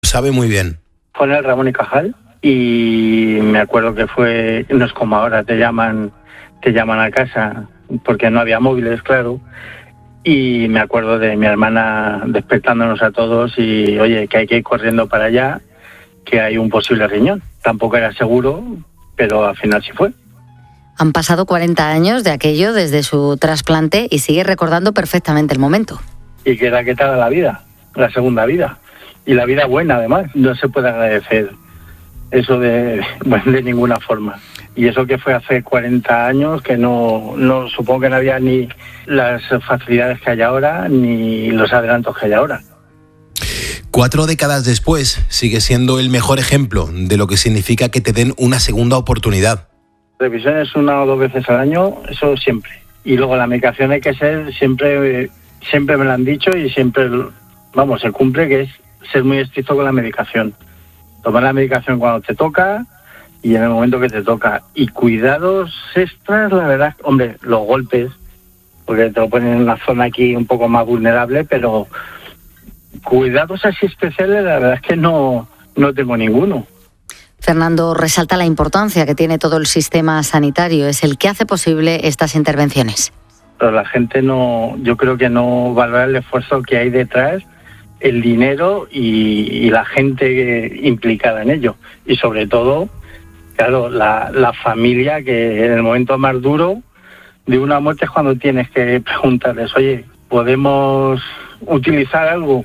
Sabe muy bien. Fue en el Ramón y Cajal y me acuerdo que fue, no es como ahora, te llaman a casa porque no había móviles, claro. Y me acuerdo de mi hermana despertándonos a todos y, oye, que hay que ir corriendo para allá, que hay un posible riñón. Tampoco era seguro, pero al final sí fue. Han pasado 40 años de aquello desde su trasplante y sigue recordando perfectamente el momento. Y que era quitada la vida, la segunda vida. Y la vida buena, además. No se puede agradecer eso de ninguna forma. Y eso que fue hace 40 años, que no supongo que no había ni las facilidades que hay ahora, ni los adelantos que hay ahora. 4 décadas después, sigue siendo el mejor ejemplo de lo que significa que te den una segunda oportunidad. Revisiones 1 o 2 veces al año, eso siempre. Y luego la medicación hay que ser, siempre me lo han dicho y siempre, se cumple, que es ser muy estricto con la medicación. Tomar la medicación cuando te toca y en el momento que te toca. Y cuidados extras, la verdad, hombre, los golpes, porque te lo ponen en una zona aquí un poco más vulnerable, pero cuidados así especiales, la verdad es que no tengo ninguno. Fernando resalta la importancia que tiene todo el sistema sanitario, es el que hace posible estas intervenciones. Pero la gente yo creo que no valora el esfuerzo que hay detrás, el dinero y la gente implicada en ello. Y sobre todo, claro, la familia, que en el momento más duro de una muerte es cuando tienes que preguntarles, oye, ¿podemos utilizar algo?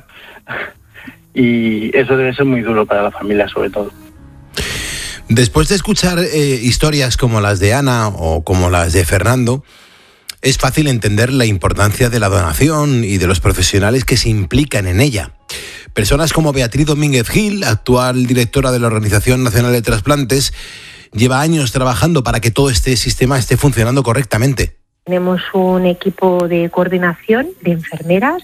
Y eso debe ser muy duro para la familia, sobre todo. Después de escuchar historias como las de Ana o como las de Fernando, es fácil entender la importancia de la donación y de los profesionales que se implican en ella. Personas como Beatriz Domínguez Gil, actual directora de la Organización Nacional de Trasplantes, lleva años trabajando para que todo este sistema esté funcionando correctamente. Tenemos un equipo de coordinación de enfermeras,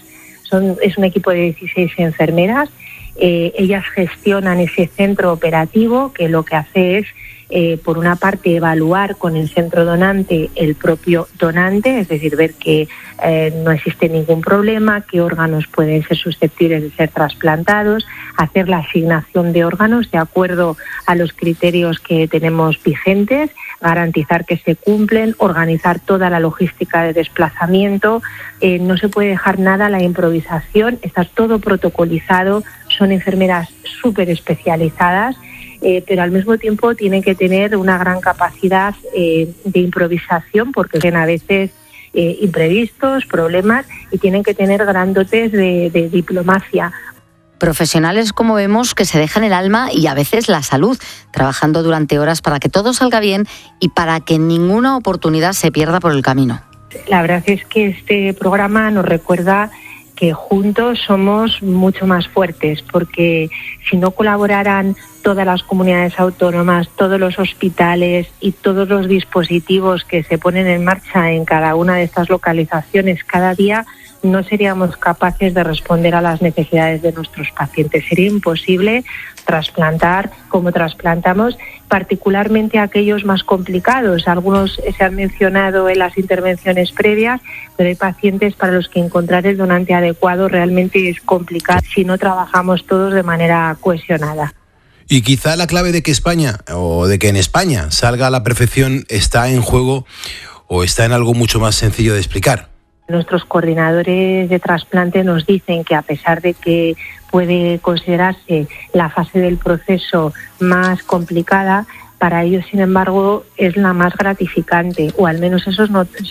es un equipo de 16 enfermeras. Ellas gestionan ese centro operativo que lo que hace es, por una parte, evaluar con el centro donante el propio donante, es decir, ver que no existe ningún problema, qué órganos pueden ser susceptibles de ser trasplantados, hacer la asignación de órganos de acuerdo a los criterios que tenemos vigentes, garantizar que se cumplen, organizar toda la logística de desplazamiento. No se puede dejar nada a la improvisación, está todo protocolizado, son enfermeras súper especializadas, pero al mismo tiempo tienen que tener una gran capacidad de improvisación, porque tienen a veces imprevistos, problemas, y tienen que tener gran dotes de diplomacia. Profesionales, como vemos, que se dejan el alma y a veces la salud, trabajando durante horas para que todo salga bien y para que ninguna oportunidad se pierda por el camino. La verdad es que este programa nos recuerda que juntos somos mucho más fuertes, porque si no colaboraran todas las comunidades autónomas, todos los hospitales y todos los dispositivos que se ponen en marcha en cada una de estas localizaciones cada día, no seríamos capaces de responder a las necesidades de nuestros pacientes. Sería imposible trasplantar como trasplantamos, particularmente aquellos más complicados. Algunos se han mencionado en las intervenciones previas, pero hay pacientes para los que encontrar el donante adecuado realmente es complicado si no trabajamos todos de manera cohesionada. Y quizá la clave de que España, o de que en España salga a la perfección, está en juego o está en algo mucho más sencillo de explicar. Nuestros coordinadores de trasplante nos dicen que a pesar de que puede considerarse la fase del proceso más complicada, para ellos, sin embargo, es la más gratificante, o al menos eso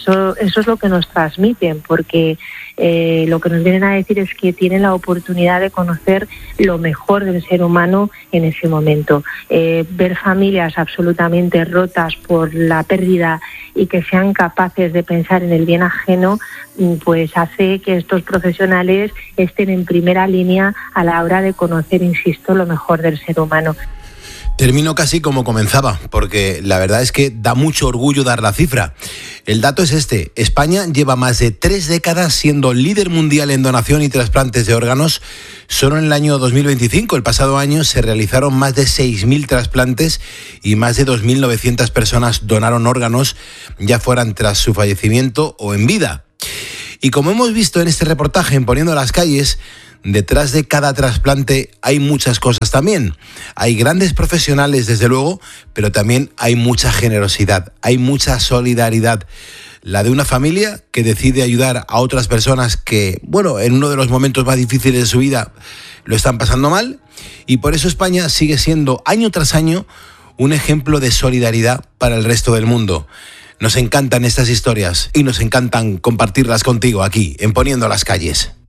es lo que nos transmiten, porque lo que nos vienen a decir es que tienen la oportunidad de conocer lo mejor del ser humano en ese momento. Ver familias absolutamente rotas por la pérdida y que sean capaces de pensar en el bien ajeno, pues hace que estos profesionales estén en primera línea a la hora de conocer, insisto, lo mejor del ser humano. Termino casi como comenzaba, porque la verdad es que da mucho orgullo dar la cifra. El dato es este: España lleva más de 3 décadas siendo líder mundial en donación y trasplantes de órganos. Solo en el año 2025, el pasado año, se realizaron más de 6.000 trasplantes y más de 2.900 personas donaron órganos, ya fueran tras su fallecimiento o en vida. Y como hemos visto en este reportaje en Poniendo las Calles, detrás de cada trasplante hay muchas cosas también. Hay grandes profesionales, desde luego, pero también hay mucha generosidad, hay mucha solidaridad. La de una familia que decide ayudar a otras personas que, bueno, en uno de los momentos más difíciles de su vida lo están pasando mal, y por eso España sigue siendo año tras año un ejemplo de solidaridad para el resto del mundo. Nos encantan estas historias y nos encantan compartirlas contigo aquí en Poniendo las Calles.